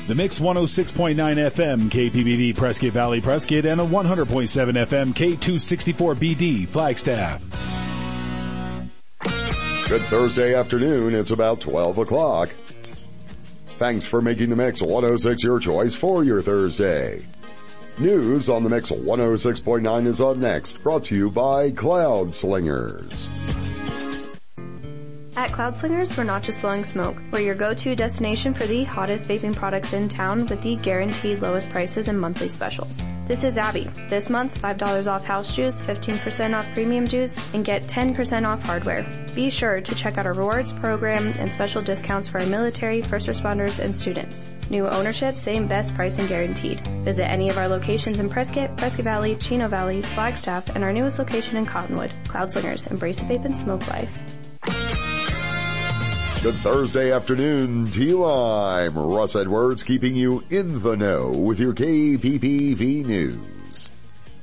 The Mix 106.9 FM KPBV Prescott Valley Prescott and a 100.7 FM K264BD Flagstaff. Good Thursday afternoon. It's about 12 o'clock. Thanks for making the Mix 106 your choice for your Thursday. News on the Mix 106.9 is up next, brought to you by Cloud Slingers. At Cloud Slingers, we're not just blowing smoke. We're your go-to destination for the hottest vaping products in town with the guaranteed lowest prices and monthly specials. This is Abby. This month, $5 off house juice, 15% off premium juice, and get 10% off hardware. Be sure to check out our rewards program and special discounts for our military, first responders, and students. New ownership, same best pricing guaranteed. Visit any of our locations in Prescott, Prescott Valley, Chino Valley, Flagstaff, and our newest location in Cottonwood. Cloud Slingers, embrace the vape and smoke life. Good Thursday afternoon, T-Lime. Russ Edwards keeping you in the know with your KPPV News.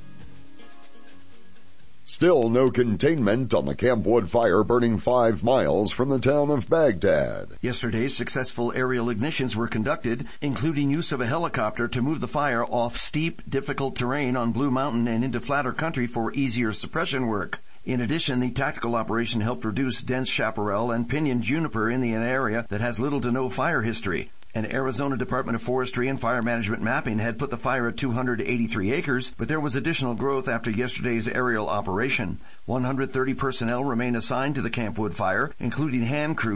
Still no containment on the Campwood fire burning 5 miles from the town of Baghdad. Yesterday, successful aerial ignitions were conducted, including use of a helicopter to move the fire off steep, difficult terrain on Blue Mountain and into flatter country for easier suppression work. In addition, the tactical operation helped reduce dense chaparral and pinyon juniper in an area that has little to no fire history. An Arizona Department of Forestry and Fire Management mapping had put the fire at 283 acres, but there was additional growth after yesterday's aerial operation. 130 personnel remain assigned to the Campwood fire, including hand crews